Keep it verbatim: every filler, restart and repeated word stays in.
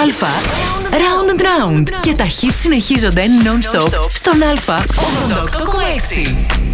Α, Round and Round. Και τα hits συνεχίζονται non-stop στον Α ογδόντα οκτώ κόμμα έξι.